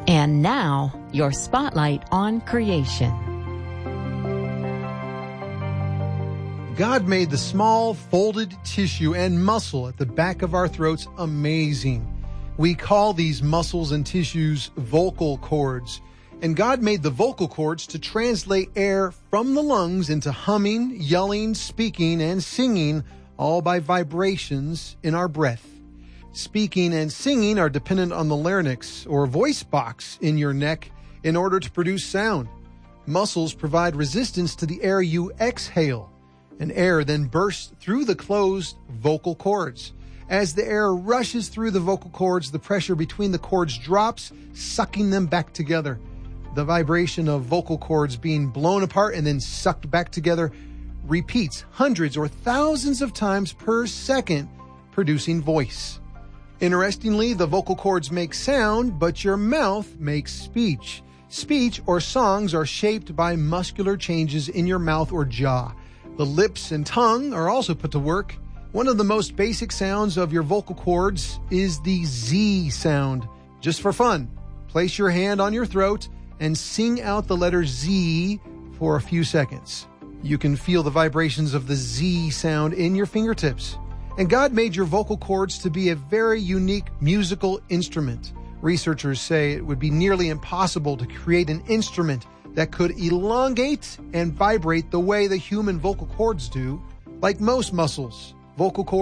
And now, your spotlight on creation. God made the small folded tissue and muscle at the back of our throats amazing. We call these muscles and tissues vocal cords. And God made the vocal cords to translate air from the lungs into humming, yelling, speaking, and singing, all by vibrations in our breath. Speaking and singing are dependent on the larynx or voice box in your neck in order to produce sound. Muscles provide resistance to the air you exhale, and air then bursts through the closed vocal cords. As the air rushes through the vocal cords, the pressure between the cords drops, sucking them back together. The vibration of vocal cords being blown apart and then sucked back together repeats hundreds or thousands of times per second, producing voice. Interestingly, the vocal cords make sound, but your mouth makes speech. Speech or songs are shaped by muscular changes in your mouth or jaw. The lips and tongue are also put to work. One of the most basic sounds of your vocal cords is the Z sound. Just for fun, place your hand on your throat and sing out the letter Z for a few seconds. You can feel the vibrations of the Z sound in your fingertips. And God made your vocal cords to be a very unique musical instrument. Researchers say it would be nearly impossible to create an instrument that could elongate and vibrate the way the human vocal cords do. Like most muscles, vocal cords